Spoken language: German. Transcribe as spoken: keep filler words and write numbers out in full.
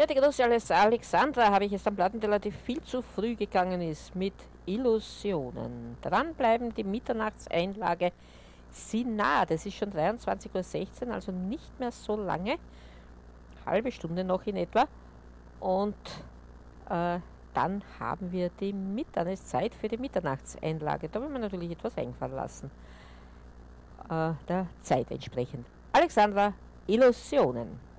Ja, die große Alex- Alexandra habe ich jetzt am Plattenteller, die viel zu früh gegangen ist mit Illusionen. Dranbleiben, die Mitternachtseinlage Sinad. Es ist schon dreiundzwanzig Uhr sechzehn, also nicht mehr so lange. Halbe Stunde noch in etwa. Und äh, dann haben wir die Mit dann ist Zeit für die Mitternachtseinlage. Da will man natürlich etwas einfallen lassen. Äh, der Zeit entsprechend. Alexandra, Illusionen.